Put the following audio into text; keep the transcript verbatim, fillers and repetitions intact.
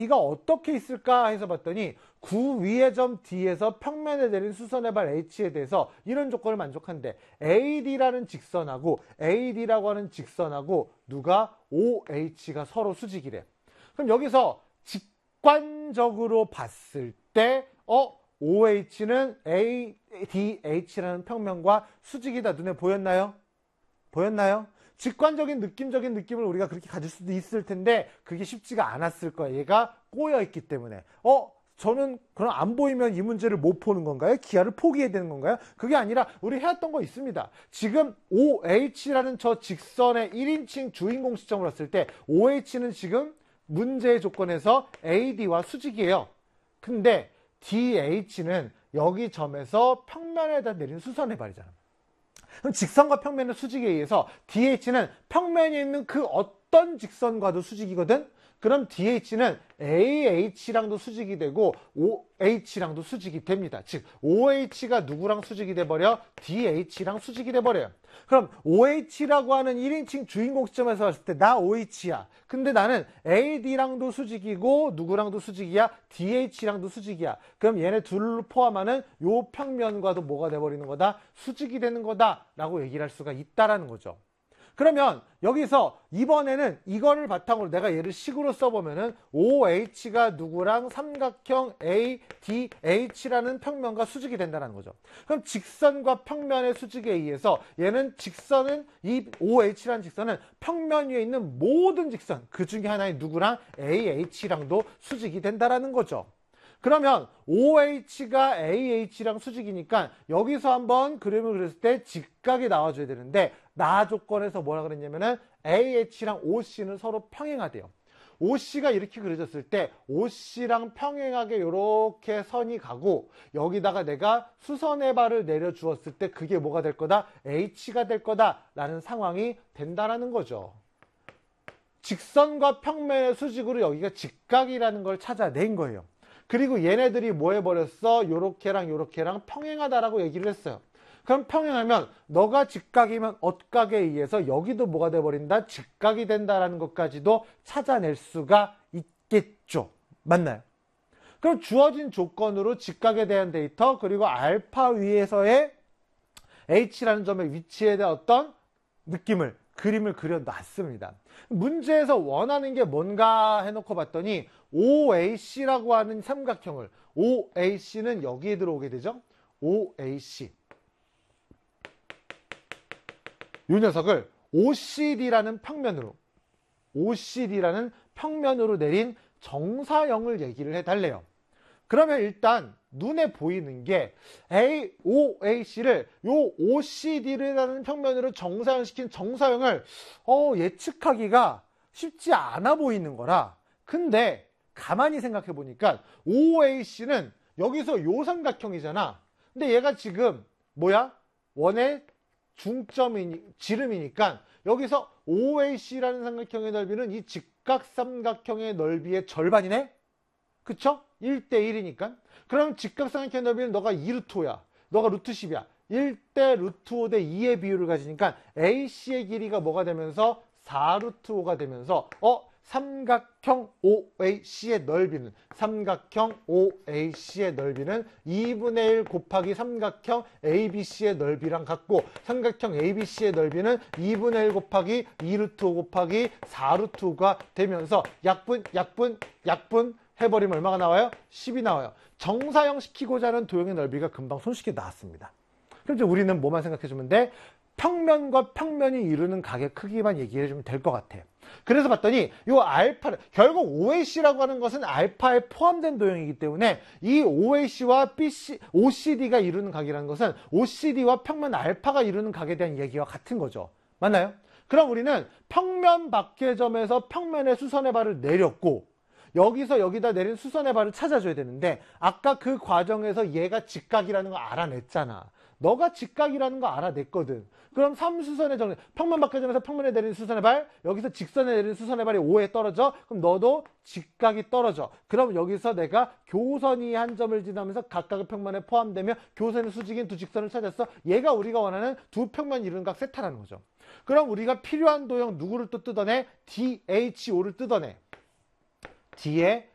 D가 어떻게 있을까 해서 봤더니 구 위의 점 D에서 평면에 내린 수선의 발 H에 대해서 이런 조건을 만족한대. 에이디라는 직선하고 에이디라고 하는 직선하고 누가 오에이치가 서로 수직이래. 그럼 여기서 직관적으로 봤을 때 어? 오에이치는 에이디에이치라는 평면과 수직이다. 눈에 보였나요? 보였나요? 직관적인 느낌적인 느낌을 우리가 그렇게 가질 수도 있을 텐데 그게 쉽지가 않았을 거야. 얘가 꼬여있기 때문에. 어? 저는 그럼 안 보이면 이 문제를 못 푸는 건가요? 기하를 포기해야 되는 건가요? 그게 아니라 우리 해왔던 거 있습니다. 지금 오에이치라는 저 직선의 일 인칭 주인공 시점을 봤을 때 오에이치는 지금 문제의 조건에서 에이디와 수직이에요. 근데 디에이치는 여기 점에서 평면에다 내린 수선의 발이잖아. 그럼 직선과 평면의 수직에 의해서 디에이치는 평면에 있는 그 어떤 직선과도 수직이거든? 그럼 디에이치는 에이에이치랑도 수직이 되고 오에이치랑도 수직이 됩니다. 즉 오에이치가 누구랑 수직이 돼버려? 디에이치랑 수직이 돼버려요. 그럼 오에이치라고 하는 일 인칭 주인공 시점에서 봤을 때 나 오에이치야. 근데 나는 에이디랑도 수직이고 누구랑도 수직이야? 디에이치랑도 수직이야. 그럼 얘네 둘을 포함하는 요 평면과도 뭐가 돼버리는 거다? 수직이 되는 거다 라고 얘기를 할 수가 있다라는 거죠. 그러면 여기서 이번에는 이거를 바탕으로 내가 얘를 식으로 써보면은 오에이치가 누구랑 삼각형 에이디에이치라는 평면과 수직이 된다는 거죠. 그럼 직선과 평면의 수직에 의해서 얘는 직선은 이 오에이치라는 직선은 평면 위에 있는 모든 직선 그 중에 하나인 누구랑 에이에이치랑도 수직이 된다는 거죠. 그러면 오에이치가 에이에이치랑 수직이니까 여기서 한번 그림을 그렸을 때 직각이 나와줘야 되는데 나 조건에서 뭐라 그랬냐면은 에이에이치랑 오씨는 서로 평행하대요. 오씨가 이렇게 그려졌을 때 오씨랑 평행하게 이렇게 선이 가고 여기다가 내가 수선의 발을 내려주었을 때 그게 뭐가 될 거다? H가 될 거다 라는 상황이 된다라는 거죠. 직선과 평면의 수직으로 여기가 직각이라는 걸 찾아낸 거예요. 그리고 얘네들이 뭐 해버렸어? 요렇게랑 요렇게랑 평행하다라고 얘기를 했어요. 그럼 평행하면 너가 직각이면 엇각에 의해서 여기도 뭐가 돼버린다? 직각이 된다라는 것까지도 찾아낼 수가 있겠죠. 맞나요? 그럼 주어진 조건으로 직각에 대한 데이터 그리고 알파 위에서의 H라는 점의 위치에 대한 어떤 느낌을 그림을 그려놨습니다. 문제에서 원하는 게 뭔가 해놓고 봤더니 오에이씨라고 하는 삼각형을 오에이씨는 여기에 들어오게 되죠. 오에이씨 이 녀석을 오씨디라는 평면으로 오씨디라는 평면으로 내린 정사형을 얘기를 해달래요. 그러면 일단 눈에 보이는 게 오에이씨를 요 오씨디라는 평면으로 정사형시킨 정사형을 어, 예측하기가 쉽지 않아 보이는 거라. 근데 가만히 생각해 보니까 오에이씨는 여기서 요 삼각형이잖아. 근데 얘가 지금 뭐야? 원의 중점이니 지름이니까 여기서 오에이씨라는 삼각형의 넓이는 이 직각삼각형의 넓이의 절반이네? 그쵸? 일 대 일이니까. 그럼 직각삼각형의 넓이는 너가 이 루트 오야. 너가 루트 십이야. 일 대 루트 오 대 이의 비율을 가지니까 에이씨의 길이가 뭐가 되면서 사 루트 오가 되면서 어? 삼각형 오에이씨의 넓이는 삼각형 오에이씨의 넓이는 이분의 일 곱하기 삼각형 에이비씨의 넓이랑 같고 삼각형 에이비씨의 넓이는 이분의 일 곱하기 이 루트 오 곱하기 사 루트 오가 되면서 약분 약분 약분 해버리면 얼마가 나와요? 십이 나와요. 정사형 시키고자 하는 도형의 넓이가 금방 손쉽게 나왔습니다. 그럼 이제 우리는 뭐만 생각해주면 돼? 평면과 평면이 이루는 각의 크기만 얘기해주면 될 것 같아. 그래서 봤더니 이 알파를 결국 오에이씨라고 하는 것은 알파에 포함된 도형이기 때문에 이 오에이씨와 비씨, 오씨디가 이루는 각이라는 것은 오씨디와 평면 알파가 이루는 각에 대한 얘기와 같은 거죠. 맞나요? 그럼 우리는 평면 밖의 점에서 평면의 수선의 발을 내렸고 여기서 여기다 내린 수선의 발을 찾아줘야 되는데 아까 그 과정에서 얘가 직각이라는 거 알아냈잖아. 너가 직각이라는 거 알아냈거든. 그럼 삼수선의 정리, 평면 밖의 점에서 평면에 내린 수선의 발, 여기서 직선에 내린 수선의 발이 오에 떨어져. 그럼 너도 직각이 떨어져. 그럼 여기서 내가 교선이 한 점을 지나면서 각각의 평면에 포함되며 교선의 수직인 두 직선을 찾았어. 얘가 우리가 원하는 두 평면 이루는 각 세타라는 거죠. 그럼 우리가 필요한 도형 누구를 또 뜯어내? 디에이치오를 뜯어내. D의